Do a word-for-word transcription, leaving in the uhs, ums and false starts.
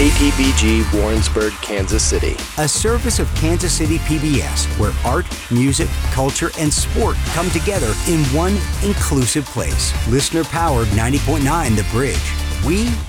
K P B G Warrensburg, Kansas City. A service of Kansas City P B S, where art, music, culture, and sport come together in one inclusive place. Listener-powered ninety point nine The Bridge. We